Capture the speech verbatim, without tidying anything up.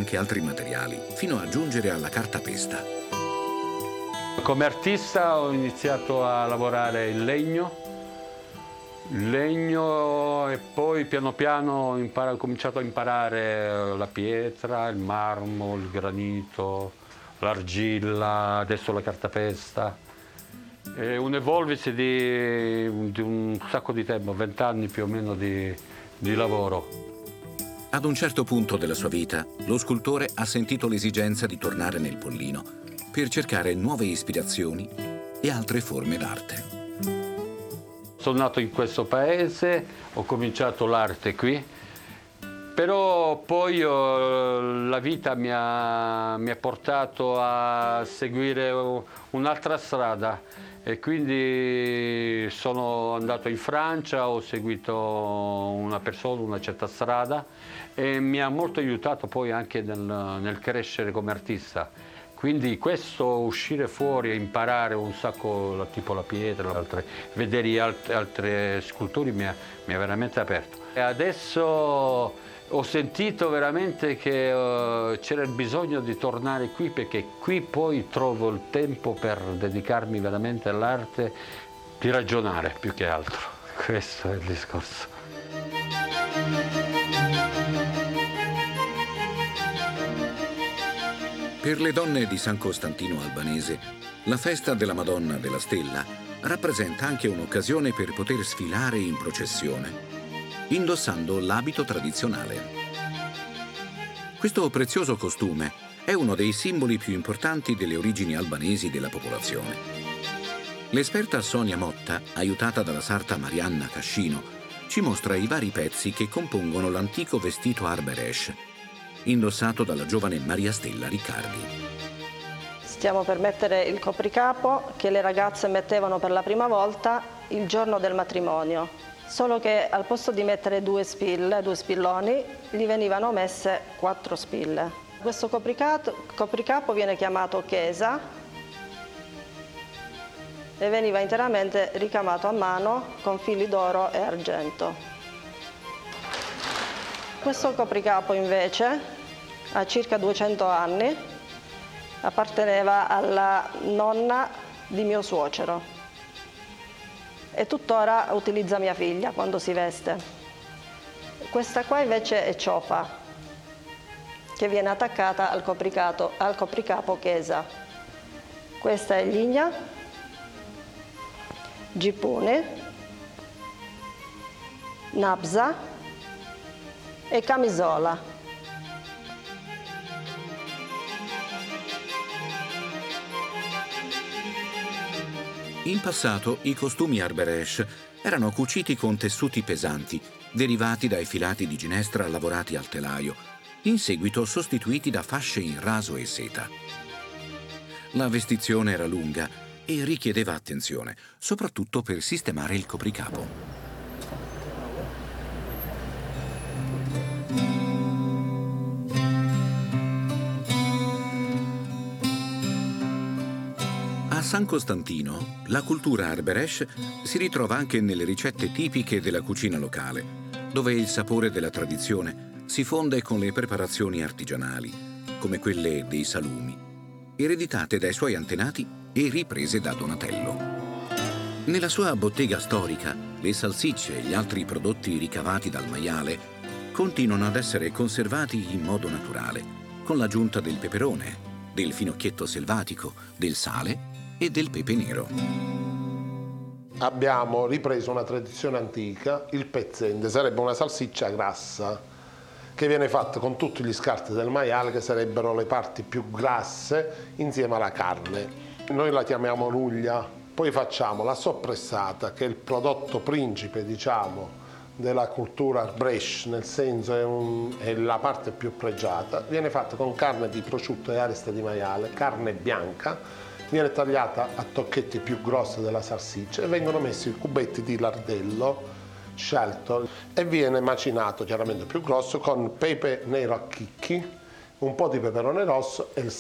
anche altri materiali, fino a giungere alla cartapesta. Come artista ho iniziato a lavorare il legno, il legno e poi piano piano ho, imparato, ho cominciato a imparare la pietra, il marmo, il granito, l'argilla, adesso la cartapesta. È un evolversi di, di un sacco di tempo, vent'anni più o meno di, di lavoro. Ad un certo punto della sua vita, lo scultore ha sentito l'esigenza di tornare nel Pollino per cercare nuove ispirazioni e altre forme d'arte. Sono nato in questo paese, ho cominciato l'arte qui, però poi oh, la vita mi ha, mi ha portato a seguire un'altra strada e quindi sono andato in Francia, ho seguito una persona, una certa strada e mi ha molto aiutato poi anche nel, nel crescere come artista. Quindi questo uscire fuori e imparare un sacco, tipo la pietra, altre, vedere alt, altre sculture mi ha, mi ha veramente aperto. E adesso ho sentito veramente che uh, c'era il bisogno di tornare qui perché qui poi trovo il tempo per dedicarmi veramente all'arte, di ragionare più che altro. Questo è il discorso. Per le donne di San Costantino Albanese, la festa della Madonna della Stella rappresenta anche un'occasione per poter sfilare in processione, indossando l'abito tradizionale. Questo prezioso costume è uno dei simboli più importanti delle origini albanesi della popolazione. L'esperta Sonia Motta, aiutata dalla sarta Marianna Cascino, ci mostra i vari pezzi che compongono l'antico vestito Arberesh, indossato dalla giovane Maria Stella Riccardi. Stiamo per mettere il copricapo che le ragazze mettevano per la prima volta il giorno del matrimonio. Solo che al posto di mettere due spille, due spilloni, gli venivano messe quattro spille. Questo copricapo viene chiamato chesa e veniva interamente ricamato a mano con fili d'oro e argento. Questo copricapo invece ha circa duecento anni, apparteneva alla nonna di mio suocero. E tuttora utilizza mia figlia quando si veste. Questa qua invece è ciopa, che viene attaccata al, al copricapo chesa. Questa è ligna, gippone, nabza e camisola. In passato i costumi Arberesh erano cuciti con tessuti pesanti, derivati dai filati di ginestra lavorati al telaio, in seguito sostituiti da fasce in raso e seta. La vestizione era lunga e richiedeva attenzione, soprattutto per sistemare il copricapo. A San Costantino, la cultura Arberesh si ritrova anche nelle ricette tipiche della cucina locale, dove il sapore della tradizione si fonde con le preparazioni artigianali, come quelle dei salumi, ereditate dai suoi antenati e riprese da Donatello. Nella sua bottega storica, le salsicce e gli altri prodotti ricavati dal maiale continuano ad essere conservati in modo naturale, con l'aggiunta del peperone, del finocchietto selvatico, del sale e del pepe nero. Abbiamo ripreso una tradizione antica, il pezzente, sarebbe una salsiccia grassa che viene fatta con tutti gli scarti del maiale, che sarebbero le parti più grasse, insieme alla carne. Noi la chiamiamo ruglia, poi facciamo la soppressata, che è il prodotto principe, diciamo, della cultura Arberesh, nel senso è, un, è la parte più pregiata. Viene fatta con carne di prosciutto e areste di maiale, carne bianca, viene tagliata a tocchetti più grossi della salsiccia e vengono messi cubetti di lardello scelto e viene macinato chiaramente più grosso con pepe nero a chicchi, un po' di peperone rosso e il